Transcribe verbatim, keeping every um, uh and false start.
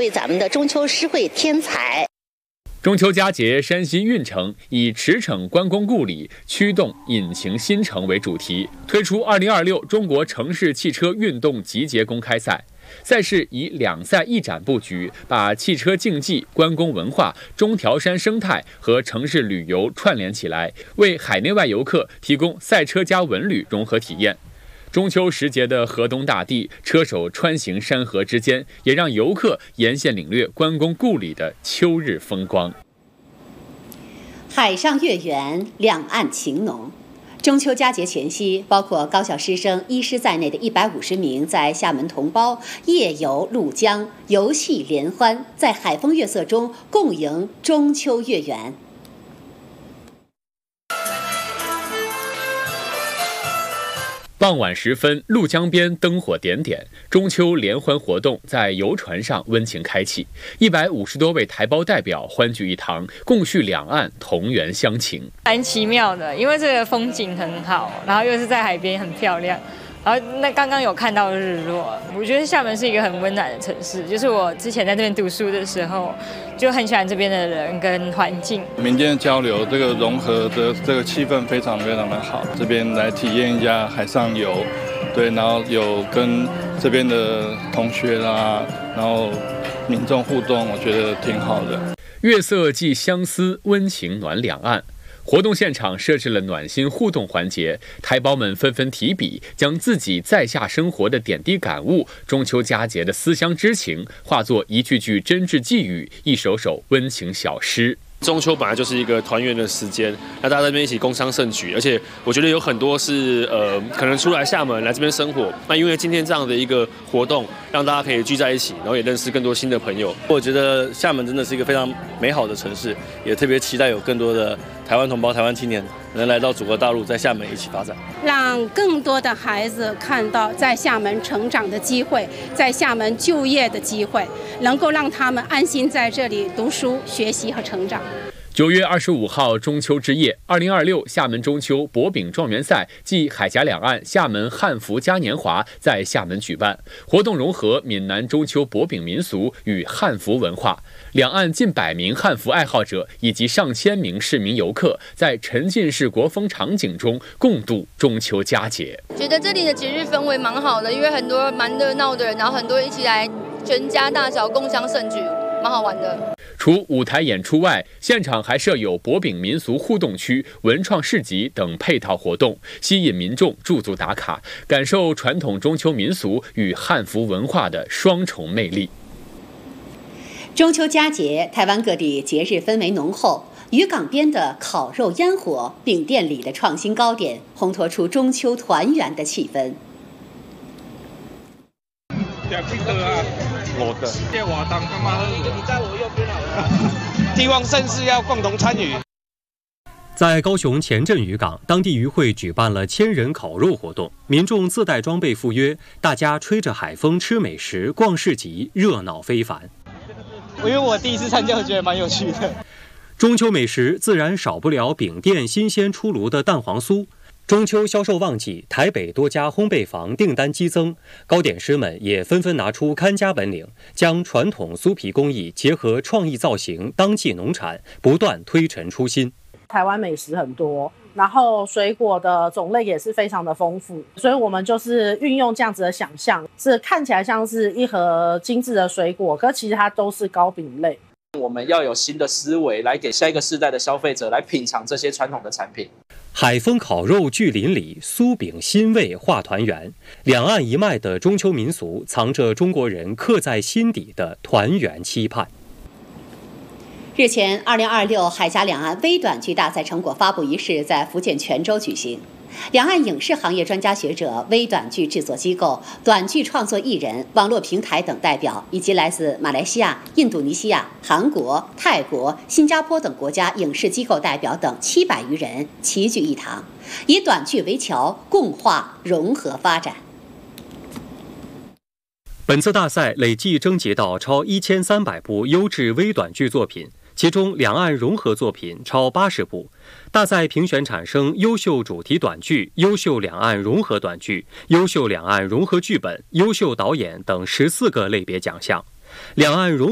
位咱们的中秋诗会添彩。 中秋佳节，山西运城以驰骋关公故里，驱动引擎新城为主题，推出二零二六中国城市汽车运动集结公开赛。赛事以两赛一展布局，把汽车竞技、关公文化、中条山生态和城市旅游串联起来，为海内外游客提供赛车加文旅融合体验。中秋时节的河东大地，车手穿行山河之间，也让游客沿线领略关公故里的秋日风光。 海上月圆，两岸情浓。中秋佳节前夕，包括高校师生、医师在内的一百五十名在厦门同胞夜游鹭江，游戏联欢，在海风月色中共迎中秋月圆。 傍晚时分，鹭江边灯火点点，中秋联欢活动在游船上温情开启。一百五十多位台胞代表欢聚一堂，共叙两岸同源乡情。 蛮奇妙的，因为这个风景很好，然后又是在海边，很漂亮。然后那刚刚有看到日落，我觉得厦门是一个很温暖的城市。就是我之前在这边读书的时候，就很喜欢这边的人跟环境。 民间的交流，这个融合的这个气氛非常非常的好。这边来体验一下海上游，对，然后有跟这边的同学啦，然后民众互动，我觉得挺好的。 月色寄相思，温情暖两岸。活动现场设置了暖心互动环节，台胞们纷纷提笔，将自己在下生活的点滴感悟、中秋佳节的思乡之情，化作一句句真挚寄语，一首首温情小诗。 中秋本来就是一个团圆的时间，那大家在这边一起共襄盛举，而且我觉得有很多是呃可能出来厦门来这边生活，那因为今天这样的一个活动，让大家可以聚在一起，然后也认识更多新的朋友。 我觉得厦门真的是一个非常美好的城市，也特别期待有更多的台湾同胞、台湾青年能来到祖国大陆，在厦门一起发展， 让更多的孩子看到在厦门成长的机会，在厦门就业的机会，能够让他们安心在这里读书、学习和成长。 九月二十五号中秋之夜，二零二六厦门中秋博饼状元赛暨海峡两岸厦门汉服嘉年华在厦门举办。活动融合闽南中秋博饼民俗与汉服文化，两岸近百名汉服爱好者以及上千名市民游客，在沉浸式国风场景中共度中秋佳节。 觉得这里的节日氛围蛮好的，因为很多蛮热闹的人，然后很多人一起来，全家大小共襄盛举，蛮好玩的。 除舞台演出外，现场还设有博饼民俗互动区、文创市集等配套活动，吸引民众驻足打卡，感受传统中秋民俗与汉服文化的双重魅力。 中秋佳节，台湾各地节日氛围浓厚，渔港边的烤肉烟火、饼店里的创新糕点，烘托出中秋团圆的气氛。 我的电话当干嘛？你在我右边好了。希望盛事要共同参与。 在高雄前镇渔港，当地渔会举办了千人烤肉活动，民众自带装备赴约，大家吹着海风吃美食、逛市集，热闹非凡。 因为我第一次参加，我觉得蛮有趣的。 中秋美食自然少不了饼店新鲜出炉的蛋黄酥。中秋销售旺季，台北多家烘焙坊订单激增，糕点师们也纷纷拿出看家本领，将传统酥皮工艺结合创意造型、当季农产，不断推陈出新。 台湾美食很多，然后水果的种类也是非常的丰富，所以我们就是运用这样子的想象，是看起来像是一盒精致的水果，可其实它都是糕饼类。 我们要有新的思维来给下一个世代的消费者来品尝这些传统的产品。 海风烤肉聚邻里，酥饼新味化团圆。两岸一脉的中秋民俗，藏着中国人刻在心底的团圆期盼。 日前，二零二六海峡两岸微短剧大赛成果发布仪式在福建泉州举行。两岸影视行业专家学者、微短剧制作机构、短剧创作艺人、网络平台等代表，以及来自马来西亚、印度尼西亚、韩国、泰国、新加坡等国家影视机构代表等七百余人齐聚一堂，以短剧为桥，共话融合发展。 本次大赛累计征集到超一千三百部优质微短剧作品，其中两岸融合作品超八十部。大赛评选产生优秀主题短剧、优秀两岸融合短剧、优秀两岸融合剧本、优秀导演等十四个类别奖项。两岸融